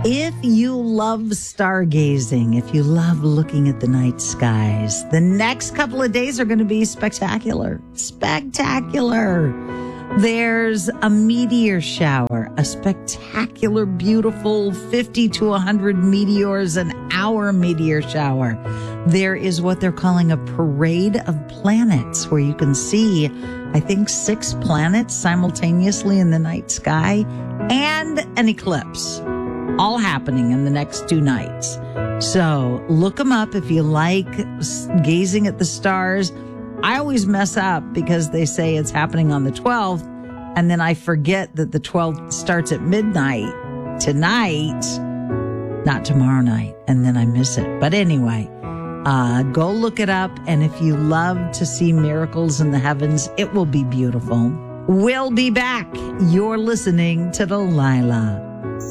If you love stargazing, if you love looking at the night skies, the next couple of days are going to be spectacular. Spectacular. There's a meteor shower, a spectacular, beautiful 50 to 100 meteors an hour meteor shower. There is what they're calling a parade of planets where you can see, I think, 6 planets simultaneously in the night sky and an eclipse. All happening in the next 2 nights. So look them up if you like gazing at the stars. I always mess up because they say it's happening on the 12th, and then I forget that the 12th starts at midnight tonight, not tomorrow night, and then I miss it. But anyway, go look it up, and if you love to see miracles in the heavens, it will be beautiful. We'll be back. You're listening to Delilah.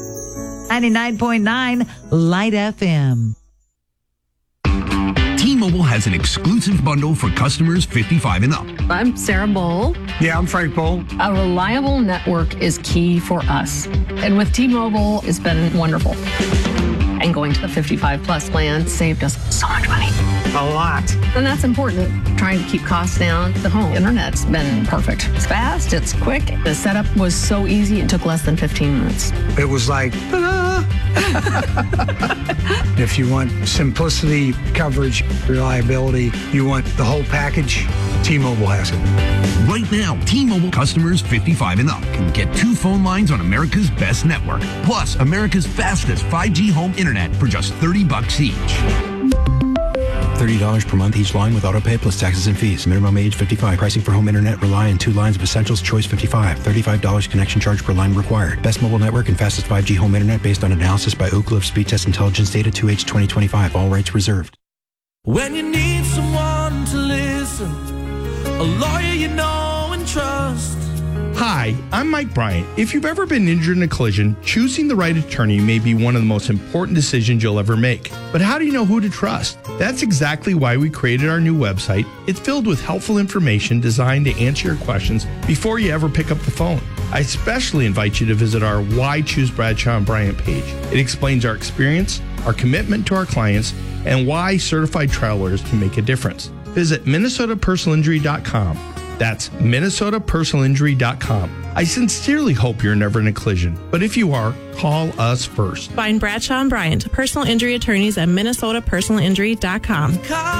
99.9 Light FM. T-Mobile has an exclusive bundle for customers 55 and up. I'm Sarah Bowl. Yeah, I'm Frank Bowl. A reliable network is key for us. And with T-Mobile, it's been wonderful. And going to the 55 plus plan saved us so much money. A lot. And that's important. Trying to keep costs down. The home internet's been perfect. It's fast, it's quick. The setup was so easy, it took less than 15 minutes. It was like, ta-da! If you want simplicity, coverage, reliability, you want the whole package, T-Mobile has it. Right now, T-Mobile customers 55 and up can get 2 phone lines on America's best network, plus America's fastest 5G home internet for just $30 each. $30 per month each line with autopay plus taxes and fees. Minimum age 55. Pricing for home internet rely on 2 lines of essentials. Choice 55. $35 connection charge per line required. Best mobile network and fastest 5G home internet based on analysis by Oak Cliff Speed Test Intelligence Data 2H 2025. All rights reserved. When you need someone to listen, a lawyer you know and trust. Hi, I'm Mike Bryant. If you've ever been injured in a collision, choosing the right attorney may be one of the most important decisions you'll ever make. But how do you know who to trust? That's exactly why we created our new website. It's filled with helpful information designed to answer your questions before you ever pick up the phone. I especially invite you to visit our Why Choose Bradshaw and Bryant page. It explains our experience, our commitment to our clients, and why certified trial lawyers can make a difference. Visit MinnesotaPersonalInjury.com. That's MinnesotaPersonalInjury.com. I sincerely hope you're never in a collision, but if you are, call us first. Find Bradshaw and Bryant, personal injury attorneys at MinnesotaPersonalInjury.com.